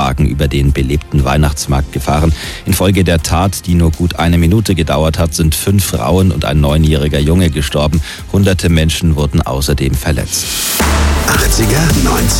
Lastwagen über den belebten Weihnachtsmarkt gefahren. Infolge der Tat, die nur gut 1 Minute gedauert hat, sind 5 Frauen und ein 9-jähriger Junge gestorben. Hunderte Menschen wurden außerdem verletzt. 80er, 90er.